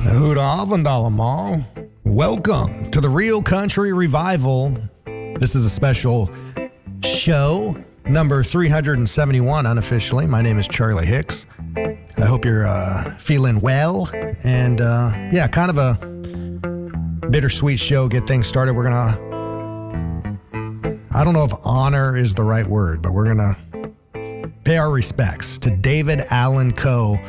Goede avond allemaal. Welcome to the Real Country Revival. This is a special show, number 371 unofficially. My name is Charlie Hicks. I hope you're feeling well. And kind of a bittersweet show. Get things started. We're going to, I don't know if honor is the right word, but we're going to pay our respects to David Allan Coe,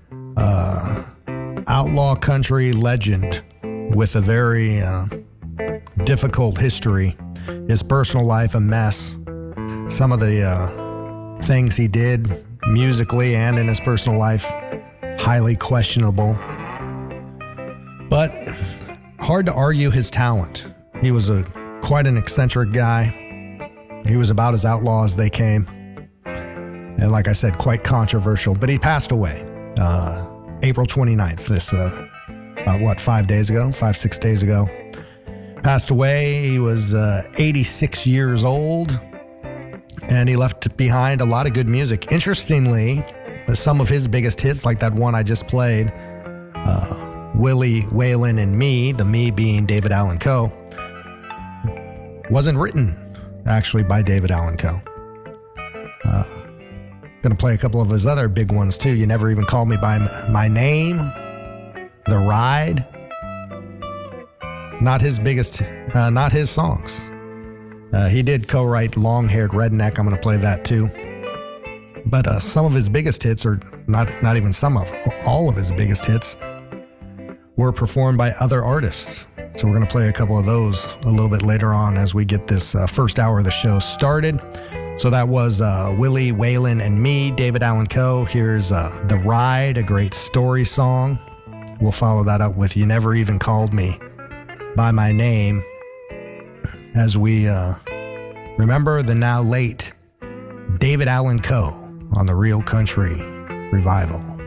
outlaw country legend with a very difficult history. His personal life a mess. Some of the things he did musically and in his personal life highly questionable. But hard to argue his talent. He was quite an eccentric guy. He was about as outlaw as they came. And like I said, quite controversial. But he passed away April 29th, this, about 5 days ago, 6 days ago. Passed away. He was 86 years old, and he left behind a lot of good music. Interestingly, some of his biggest hits, like that one I just played, Willie, Waylon, and Me, the Me being David Allan Coe, wasn't written actually by David Allan Coe. Gonna play a couple of his other big ones too. You Never Even Called Me By My Name, The Ride. Not his biggest, not his songs. He did co-write Long Haired Redneck. I'm gonna play that too. But some of his biggest hits, or not even some of, all of his biggest hits, were performed by other artists. So we're gonna play a couple of those a little bit later on as we get this first hour of the show started. So that was Willie, Waylon, and Me, David Allan Coe. Here's The Ride, a great story song. We'll follow that up with You Never Even Called Me By My Name as we remember the now late David Allan Coe on the Real Country Revival.